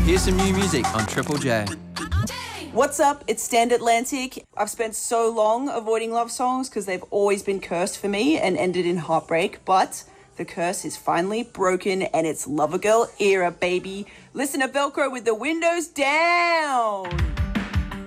Here's some new music on Triple J. What's up? It's Stand Atlantic. I've spent so long avoiding love songs because they've always been cursed for me and ended in heartbreak, but the curse is finally broken and it's Lover Girl era, baby. Listen to Velcro with the windows down.